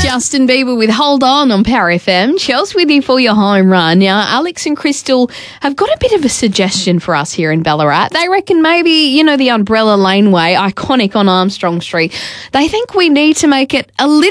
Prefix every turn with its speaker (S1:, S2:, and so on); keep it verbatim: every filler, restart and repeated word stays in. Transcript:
S1: Justin Bieber with Hold On on Power F M. Chelsea with you for your home run. Now, Alex and Crystal have got a bit of a suggestion for us here in Ballarat. They reckon maybe, you know, the Umbrella Laneway, iconic on Armstrong Street, they think we need to make it a little